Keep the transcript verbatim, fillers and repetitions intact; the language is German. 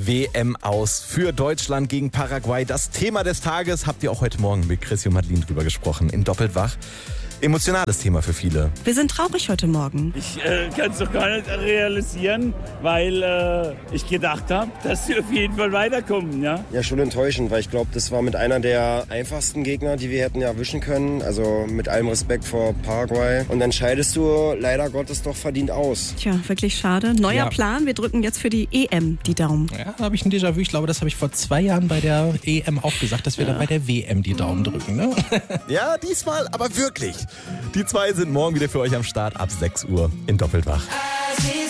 W M aus für Deutschland gegen Paraguay. Das Thema des Tages habt ihr auch heute Morgen mit Chris und Madeline drüber gesprochen. In Doppelt wach. Emotionales Thema für viele. Wir sind traurig heute Morgen. Ich äh, kann es doch gar nicht realisieren, weil äh, ich gedacht habe, dass sie auf jeden Fall weiterkommen. Ja, ja schon enttäuschend, weil ich glaube, das war mit einer der einfachsten Gegner, die wir hätten erwischen können. Also mit allem Respekt vor Paraguay. Und dann scheidest du leider Gottes doch verdient aus. Tja, wirklich schade. Neuer Ja. Plan, wir drücken jetzt für die E M die Daumen. Ja, da habe ich ein Déjà-vu. Ich glaube, das habe ich vor zwei Jahren bei der E M auch gesagt, dass wir dann bei der W M die Daumen drücken. Ne? Ja, diesmal aber wirklich. Die zwei sind morgen wieder für euch am Start ab sechs Uhr in Doppelt wach.